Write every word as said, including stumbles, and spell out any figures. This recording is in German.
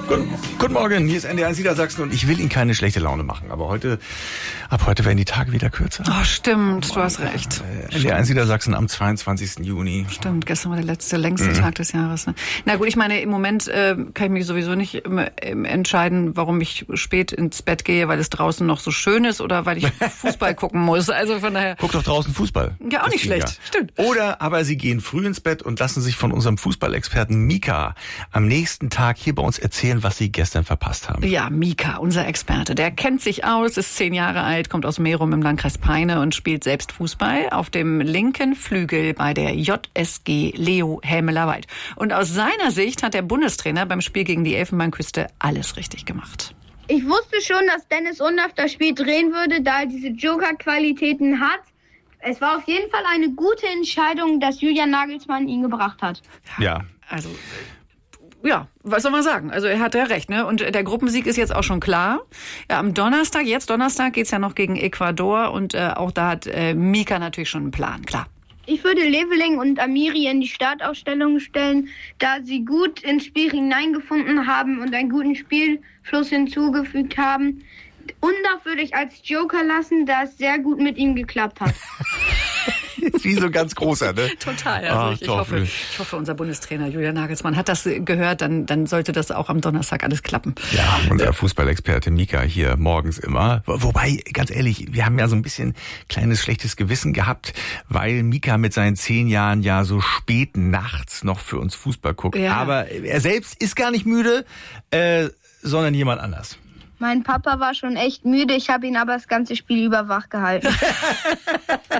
Guten, guten Morgen, hier ist N D eins Niedersachsen und ich will Ihnen keine schlechte Laune machen, aber heute, ab heute werden die Tage wieder kürzer. Oh, stimmt, du hast recht. Äh, N D eins Niedersachsen am zweiundzwanzigsten Juni. Stimmt, gestern war der letzte, längste mhm. Tag des Jahres. Ne? Na gut, ich meine, im Moment äh, kann ich mich sowieso nicht immer, ähm, entscheiden, warum ich spät ins Bett gehe, weil es draußen noch so schön ist oder weil ich Fußball gucken muss. Also von daher. Guck doch draußen Fußball. Ja, auch das nicht schlecht, ja. Stimmt. Oder aber Sie gehen früh ins Bett und lassen sich von unserem Fußballexperten Mika am nächsten Tag hier bei uns erzählen, was Sie gestern verpasst haben. Ja, Mika, unser Experte, der kennt sich aus, ist zehn Jahre alt, kommt aus Merum im Landkreis Peine und spielt selbst Fußball auf dem linken Flügel bei der J S G Leo Hämelerwald. Und aus seiner Sicht hat der Bundestrainer beim Spiel gegen die Elfenbeinküste alles richtig gemacht. Ich wusste schon, dass Dennis Undaff das Spiel drehen würde, da er diese Joker-Qualitäten hat. Es war auf jeden Fall eine gute Entscheidung, dass Julian Nagelsmann ihn gebracht hat. Ja. Also, ja, was soll man sagen? Also er hat ja recht, ne? Und der Gruppensieg ist jetzt auch schon klar. Ja, am Donnerstag, jetzt Donnerstag, geht's ja noch gegen Ecuador und äh, auch da hat äh, Mika natürlich schon einen Plan, klar. Ich würde Leveling und Amiri in die Startaufstellung stellen, da sie gut ins Spiel hineingefunden haben und einen guten Spielfluss hinzugefügt haben. Undaff würde ich als Joker lassen, da es sehr gut mit ihm geklappt hat. Wie so ein ganz großer, ne? Total. Also Ach, ich, ich, hoffe, ich hoffe, unser Bundestrainer Julian Nagelsmann hat das gehört, dann, dann sollte das auch am Donnerstag alles klappen. Ja, unser Fußballexperte Mika hier morgens immer. Wobei, ganz ehrlich, wir haben ja so ein bisschen kleines schlechtes Gewissen gehabt, weil Mika mit seinen zehn Jahren ja so spät nachts noch für uns Fußball guckt. Ja. Aber er selbst ist gar nicht müde, äh, sondern jemand anders. Mein Papa war schon echt müde, ich habe ihn aber das ganze Spiel über wach gehalten.